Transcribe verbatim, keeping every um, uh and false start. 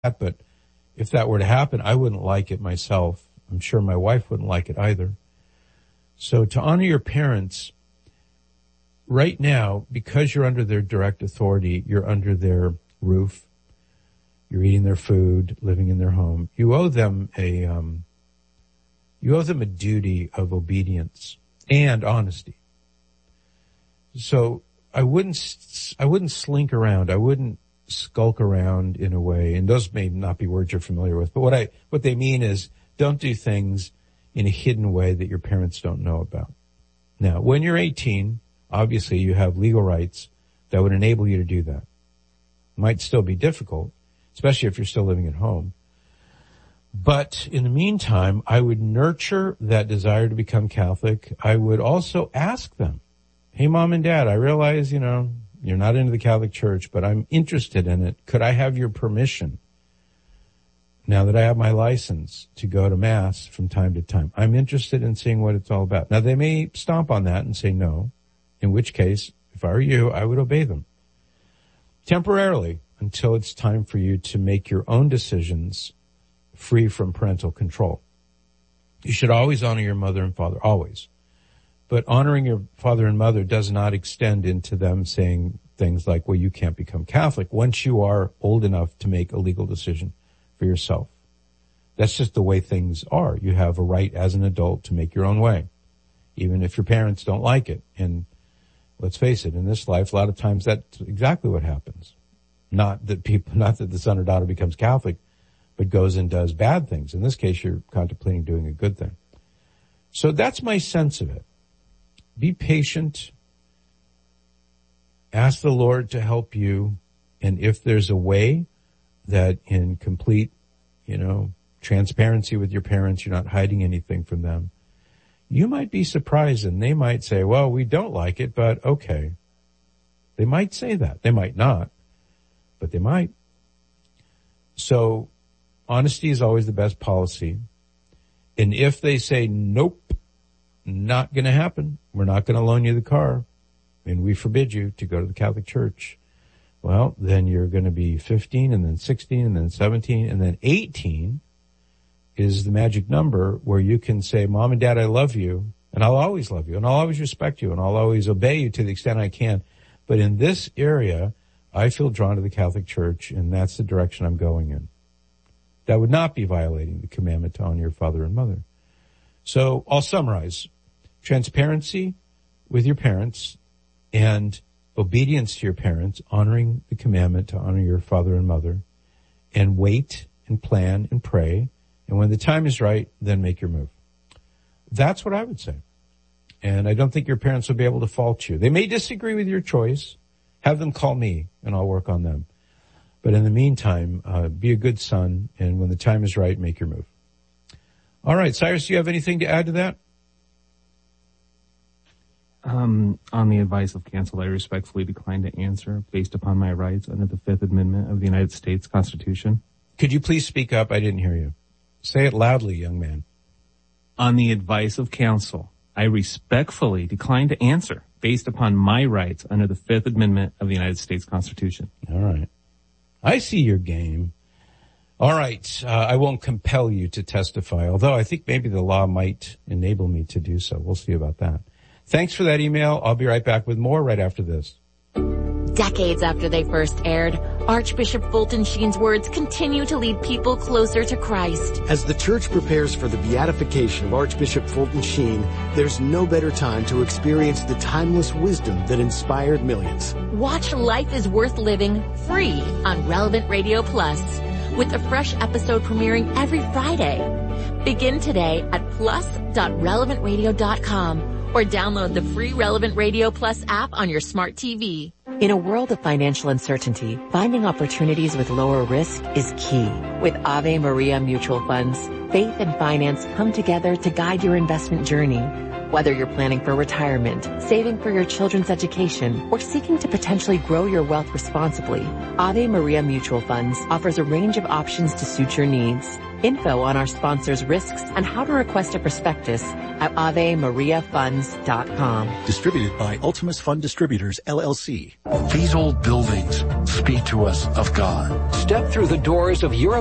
that, but if that were to happen, I wouldn't like it myself. I'm sure my wife wouldn't like it either. So to honor your parents, right now, because you're under their direct authority, you're under their roof, you're eating their food, living in their home, you owe them a, um, you owe them a duty of obedience and honesty. So I wouldn't, I wouldn't slink around. I wouldn't skulk around in a way, and those may not be words you're familiar with, but what I, what they mean is don't do things in a hidden way that your parents don't know about. Now, when you're eighteen, obviously you have legal rights that would enable you to do that. Might still be difficult, especially if you're still living at home. But in the meantime, I would nurture that desire to become Catholic. I would also ask them, hey, Mom and Dad, I realize, you know, you're not into the Catholic Church, but I'm interested in it. Could I have your permission now that I have my license to go to Mass from time to time? I'm interested in seeing what it's all about. Now, they may stomp on that and say no, in which case, if I were you, I would obey them temporarily until it's time for you to make your own decisions free from parental control. You should always honor your mother and father, always. But honoring your father and mother does not extend into them saying things like, well, you can't become Catholic once you are old enough to make a legal decision for yourself. That's just the way things are. You have a right as an adult to make your own way, even if your parents don't like it. And let's face it, in this life, a lot of times that's exactly what happens. Not that people, not that the son or daughter becomes Catholic, but goes and does bad things. In this case, you're contemplating doing a good thing. So that's my sense of it. Be patient. Ask the Lord to help you. And if there's a way that in complete, you know, transparency with your parents, you're not hiding anything from them, you might be surprised and they might say, well, we don't like it, but okay. They might say that. They might not, but they might. So honesty is always the best policy. And if they say, nope, not going to happen, we're not going to loan you the car, and we forbid you to go to the Catholic Church, well, then you're going to be fifteen and then sixteen and then seventeen and then eighteen is the magic number where you can say, Mom and Dad, I love you, and I'll always love you, and I'll always respect you, and I'll always obey you to the extent I can. But in this area, I feel drawn to the Catholic Church, and that's the direction I'm going in. That would not be violating the commandment to honor your father and mother. So I'll summarize. Transparency with your parents and obedience to your parents, honoring the commandment to honor your father and mother, and wait and plan and pray. And when the time is right, then make your move. That's what I would say. And I don't think your parents will be able to fault you. They may disagree with your choice. Have them call me and I'll work on them. But in the meantime, uh, be a good son. And when the time is right, make your move. All right. Cyrus, do you have anything to add to that? Um, on the advice of counsel, I respectfully decline to answer based upon my rights under the Fifth Amendment of the United States Constitution. Could you please speak up? I didn't hear you. Say it loudly, young man. On the advice of counsel, I respectfully decline to answer based upon my rights under the Fifth Amendment of the United States Constitution. All right. I see your game. All right. Uh, I won't compel you to testify, although I think maybe the law might enable me to do so. We'll see about that. Thanks for that email. I'll be right back with more right after this. Decades after they first aired, Archbishop Fulton Sheen's words continue to lead people closer to Christ. As the church prepares for the beatification of Archbishop Fulton Sheen, there's no better time to experience the timeless wisdom that inspired millions. Watch Life is Worth Living free on Relevant Radio Plus, with a fresh episode premiering every Friday. Begin today at plus dot relevant radio dot com or download the free Relevant Radio Plus app on your smart T V. In a world of financial uncertainty, finding opportunities with lower risk is key. With Ave Maria Mutual Funds, faith and finance come together to guide your investment journey. Whether you're planning for retirement, saving for your children's education, or seeking to potentially grow your wealth responsibly, Ave Maria Mutual Funds offers a range of options to suit your needs. Info on our sponsors' risks and how to request a prospectus at ave maria funds dot com. Distributed by Ultimus Fund Distributors, L L C. These old buildings speak to us of God. Step through the doors of Europe.